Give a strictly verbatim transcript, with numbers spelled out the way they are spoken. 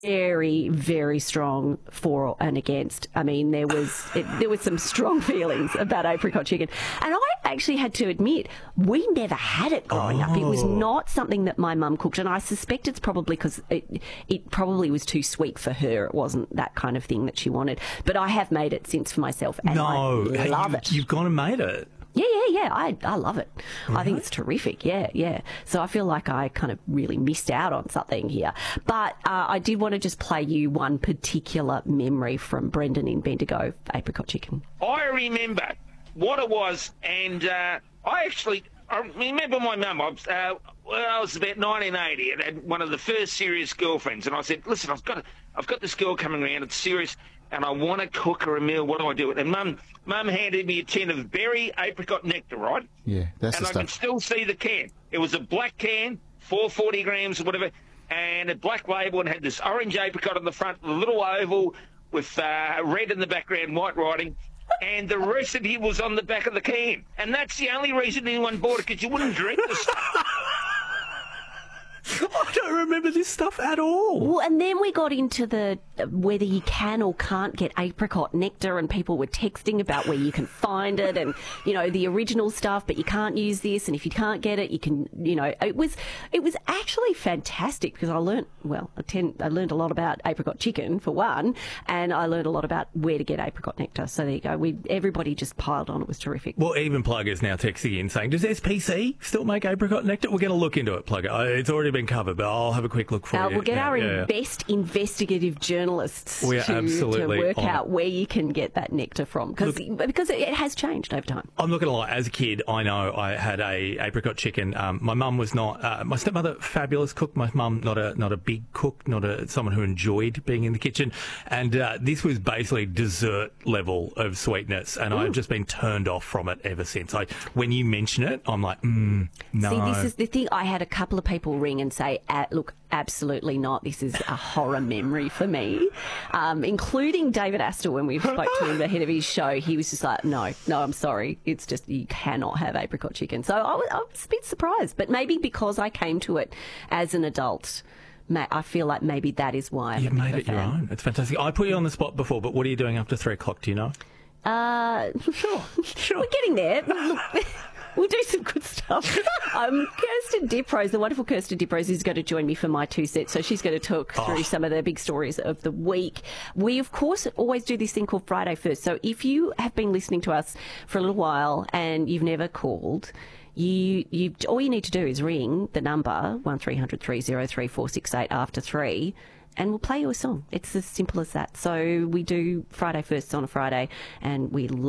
very, very strong for and against. I mean, there was it, there was some strong feelings about apricot chicken, and I actually had to admit we never had it growing oh. up. It was not something that my mum cooked, and I suspect it's probably because it it probably was too sweet for her. It wasn't that kind of thing that she wanted. But I have made it since for myself, and no, I love you, it. You've gone and made it. Yeah, yeah, yeah. I I love it. Right. I think it's terrific. Yeah, yeah. So I feel like I kind of really missed out on something here. But uh, I did want to just play you one particular memory from Brendan in Bendigo, apricot chicken. I remember what it was, and uh, I actually I remember my mum. I was, uh, well, I was about nineteen eighty, and had one of the first serious girlfriends, and I said, "Listen, I've got I've got this girl coming around. It's serious." And I want to cook her a meal. What do I do? And Mum, Mum handed me a tin of berry apricot nectar, right? Yeah, that's and the I stuff. can still see the can. It was a black can, four hundred forty grams or whatever, and a black label, and had this orange apricot on the front, a little oval with uh, red in the background, white writing. And the recipe was on the back of the can. And that's the only reason anyone bought it, because you wouldn't drink the stuff. I don't remember this stuff at all. Well, and then we got into the uh, whether you can or can't get apricot nectar, and people were texting about where you can find it, and you know the original stuff, but you can't use this, and if you can't get it, you can, you know, it was it was actually fantastic because I learnt well, I, tend, I learned a lot about apricot chicken for one, and I learned a lot about where to get apricot nectar. So there you go. We everybody just piled on. It was terrific. Well, even Plugger's now texting in saying, "Does S P C still make apricot nectar?" We're going to look into it, Plugger. It's already been covered, but I'll have a quick look for uh, you. We'll get yeah, our yeah. best investigative journalists we are to, absolutely to work on out it. where you can get that nectar from, because because it has changed over time. I'm not going to lie. As a kid, I know I had a apricot chicken. Um, my mum was not. Uh, my stepmother, fabulous cook. My mum, not a not a big cook, not a someone who enjoyed being in the kitchen. And uh, this was basically dessert level of sweetness, and Ooh. I've just been turned off from it ever since. I, when you mention it, I'm like, mm, no. See, this is the thing. I had a couple of people ring and say, uh, look, absolutely not. This is a horror memory for me, um, including David Astor. When we spoke to him ahead of his show, he was just like, no, no, I'm sorry. It's just, you cannot have apricot chicken. So I was, I was a bit surprised, but maybe because I came to it as an adult, I feel like maybe that is why. I'm You've made it your own. It's fantastic. I put you on the spot before, but what are you doing after three o'clock? Do you know? Uh, Sure, sure. We're getting there. Look, we'll do some good stuff. Um, Kirsten Diprose, the wonderful Kirsten Diprose, is going to join me for my two sets. So she's going to talk Oh. through some of the big stories of the week. We, of course, always do this thing called Friday First. So if you have been listening to us for a little while and you've never called, you, you all you need to do is ring the number one three hundred three oh three four six eight after three, and we'll play you a song. It's as simple as that. So we do Friday First on a Friday, and we love